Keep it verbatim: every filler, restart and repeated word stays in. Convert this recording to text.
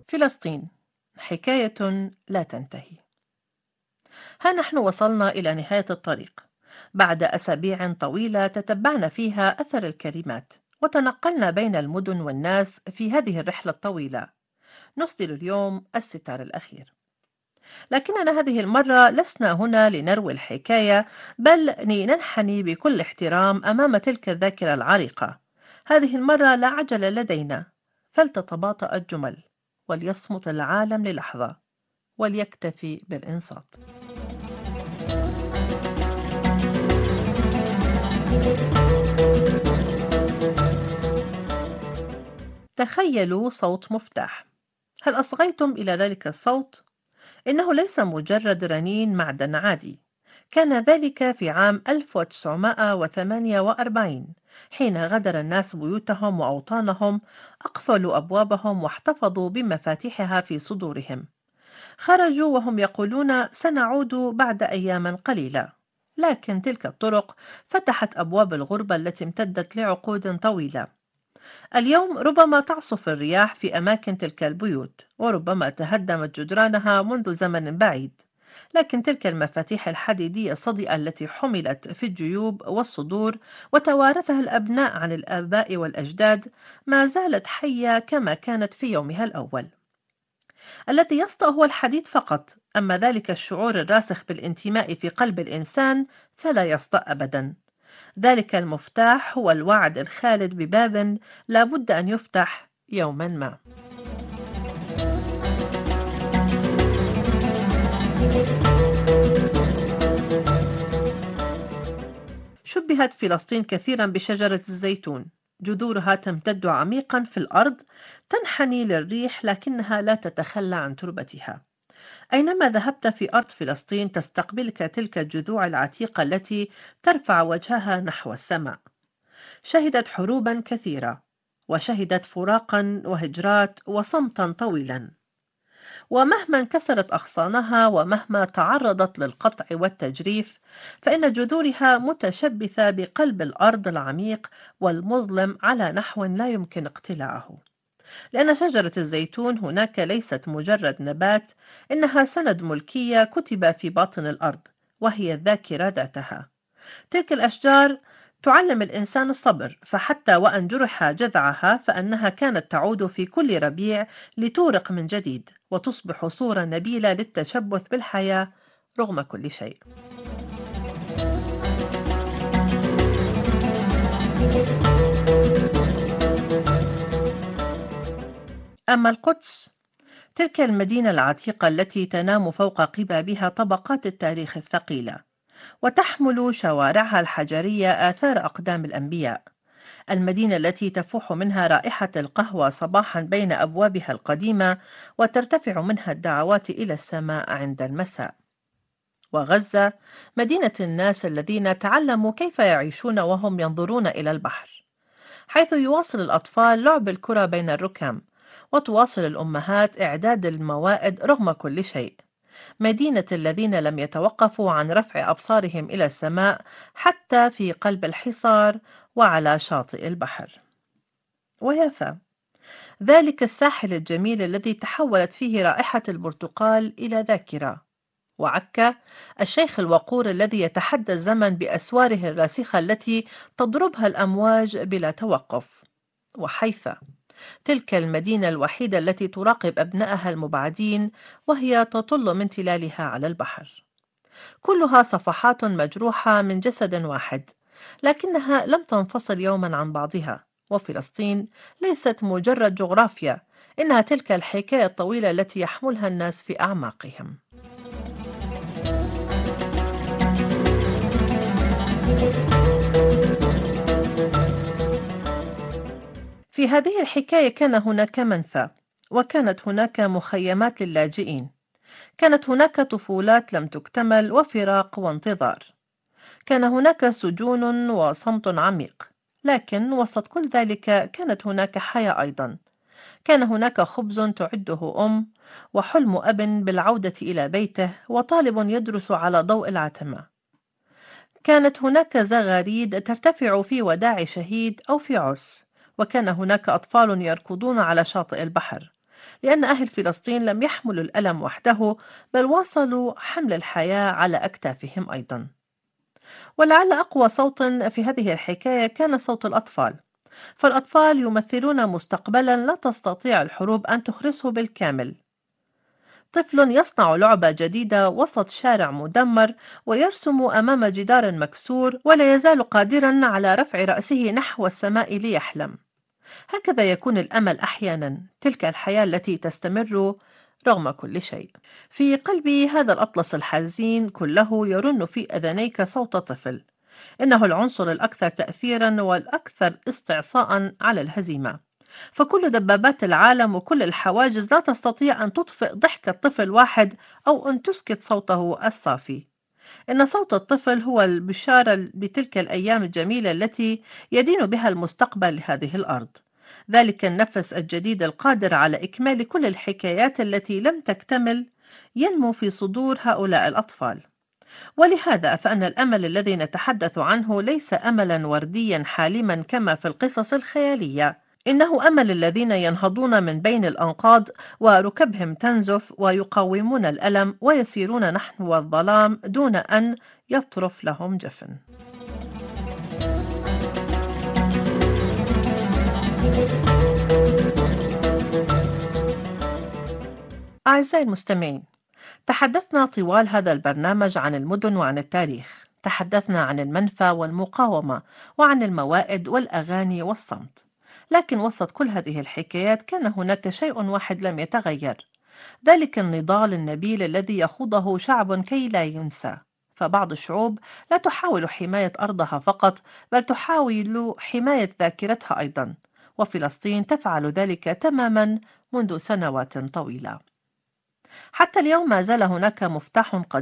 فلسطين، حكاية لا تنتهي. ها نحن وصلنا إلى نهاية الطريق بعد أسابيع طويلة تتبعنا فيها أثر الكلمات، وتنقلنا بين المدن والناس في هذه الرحلة الطويلة. نسدل اليوم الستار الأخير، لكننا هذه المرة لسنا هنا لنروي الحكاية، بل لننحني بكل احترام أمام تلك الذاكرة العريقة. هذه المرة لا عجل لدينا، فلتتباطأ الجمل، وليصمت العالم للحظة، وليكتفي بالإنصات. تخيلوا صوت مفتاح. هل أصغيتم إلى ذلك الصوت؟ إنه ليس مجرد رنين معدن عادي. كان ذلك في عام ألف وتسعمائة وثمانية وأربعين، حين غادر الناس بيوتهم وأوطانهم، أقفلوا أبوابهم واحتفظوا بمفاتيحها في صدورهم. خرجوا وهم يقولون سنعود بعد أيام قليلة، لكن تلك الطرق فتحت أبواب الغربة التي امتدت لعقود طويلة. اليوم ربما تعصف الرياح في أماكن تلك البيوت، وربما تهدمت جدرانها منذ زمن بعيد، لكن تلك المفاتيح الحديدية الصدئة التي حملت في الجيوب والصدور وتوارثها الأبناء عن الآباء والأجداد ما زالت حية كما كانت في يومها الأول. الذي يسطأ هو الحديث فقط، أما ذلك الشعور الراسخ بالانتماء في قلب الإنسان فلا يسطأ أبدا. ذلك المفتاح هو الوعد الخالد بباب لا بد أن يفتح يوما ما. شبهت فلسطين كثيرا بشجرة الزيتون، جذورها تمتد عميقا في الأرض، تنحني للريح لكنها لا تتخلى عن تربتها. أينما ذهبت في أرض فلسطين تستقبلك تلك الجذوع العتيقة التي ترفع وجهها نحو السماء. شهدت حروبا كثيرة، وشهدت فراقا وهجرات وصمتا طويلا، ومهما انكسرت أغصانها ومهما تعرضت للقطع والتجريف، فإن جذورها متشبثة بقلب الأرض العميق والمظلم على نحو لا يمكن اقتلاعه. لأن شجرة الزيتون هناك ليست مجرد نبات، إنها سند ملكية كتب في باطن الأرض، وهي الذاكرة ذاتها. تلك الأشجار تعلم الإنسان الصبر، فحتى وأن جرح جذعها فإنها كانت تعود في كل ربيع لتورق من جديد، وتصبح صورة نبيلة للتشبث بالحياة رغم كل شيء. أما القدس، تلك المدينة العتيقة التي تنام فوق قبابها طبقات التاريخ الثقيلة، وتحمل شوارعها الحجرية آثار أقدام الأنبياء. المدينة التي تفوح منها رائحة القهوة صباحا بين أبوابها القديمة، وترتفع منها الدعوات إلى السماء عند المساء. وغزة، مدينة الناس الذين تعلموا كيف يعيشون وهم ينظرون إلى البحر، حيث يواصل الأطفال لعب الكرة بين الركام، وتواصل الأمهات إعداد الموائد رغم كل شيء. مدينة الذين لم يتوقفوا عن رفع أبصارهم إلى السماء حتى في قلب الحصار وعلى شاطئ البحر. ويافا، ذلك الساحل الجميل الذي تحولت فيه رائحة البرتقال إلى ذاكرة. وعكا، الشيخ الوقور الذي يتحدى الزمن بأسواره الراسخة التي تضربها الأمواج بلا توقف. وحيفا، تلك المدينة الوحيدة التي تراقب أبنائها المبعدين وهي تطل من تلالها على البحر. كلها صفحات مجروحة من جسد واحد، لكنها لم تنفصل يوما عن بعضها. وفلسطين ليست مجرد جغرافيا، إنها تلك الحكاية الطويلة التي يحملها الناس في أعماقهم. في هذه الحكاية كان هناك منفى، وكانت هناك مخيمات للاجئين، كانت هناك طفولات لم تكتمل وفراق وانتظار، كان هناك سجون وصمت عميق، لكن وسط كل ذلك كانت هناك حياة أيضا. كان هناك خبز تعده أم، وحلم أب بالعودة إلى بيته، وطالب يدرس على ضوء العتمة. كانت هناك زغاريد ترتفع في وداع شهيد أو في عرس، وكان هناك أطفال يركضون على شاطئ البحر، لأن أهل فلسطين لم يحملوا الألم وحده، بل واصلوا حمل الحياة على أكتافهم أيضا. ولعل أقوى صوت في هذه الحكاية كان صوت الأطفال، فالأطفال يمثلون مستقبلا لا تستطيع الحروب أن تخرسه بالكامل. طفل يصنع لعبة جديدة وسط شارع مدمر، ويرسم أمام جدار مكسور، ولا يزال قادرا على رفع رأسه نحو السماء ليحلم. هكذا يكون الأمل أحيانا، تلك الحياة التي تستمر رغم كل شيء. في قلب هذا الأطلس الحزين كله يرن في أذنيك صوت طفل، إنه العنصر الأكثر تأثيرا والأكثر استعصاء على الهزيمة. فكل دبابات العالم وكل الحواجز لا تستطيع أن تطفئ ضحك الطفل واحد أو أن تسكت صوته الصافي. إن صوت الطفل هو البشارة بتلك الأيام الجميلة التي يدين بها المستقبل لهذه الأرض، ذلك النفس الجديد القادر على إكمال كل الحكايات التي لم تكتمل ينمو في صدور هؤلاء الأطفال. ولهذا فإن الأمل الذي نتحدث عنه ليس أملا ورديا حالما كما في القصص الخيالية، إنه أمل الذين ينهضون من بين الأنقاض وركبهم تنزف ويقاومون الألم ويسيرون نحو الظلام دون أن يطرف لهم جفن. أعزائي المستمعين، تحدثنا طوال هذا البرنامج عن المدن وعن التاريخ، تحدثنا عن المنفى والمقاومة وعن الموائد والأغاني والصمت. لكن وسط كل هذه الحكايات كان هناك شيء واحد لم يتغير، ذلك النضال النبيل الذي يخوضه شعب كي لا ينسى. فبعض الشعوب لا تحاول حماية أرضها فقط، بل تحاول حماية ذاكرتها أيضا، وفلسطين تفعل ذلك تماما منذ سنوات طويلة. حتى اليوم ما زال هناك مفتاح